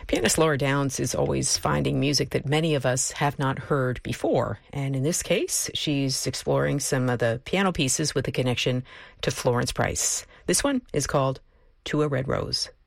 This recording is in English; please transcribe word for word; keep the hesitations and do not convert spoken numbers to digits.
Pianist Laura Downs is always finding music that many of us have not heard before. And in this case, she's exploring some of the piano pieces with a connection to Florence Price. This one is called To a Red Rose.